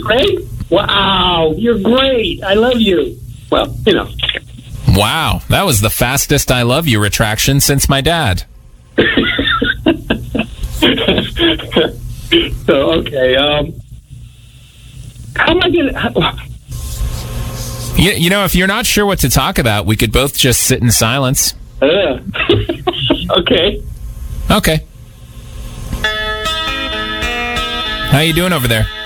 great. Wow, you're great. I love you. Well, you know. Wow, that was the fastest I love you retraction since my dad. So, okay. How am I going to... You know, if you're not sure what to talk about, we could both just sit in silence. Okay. Okay. How you doing over there?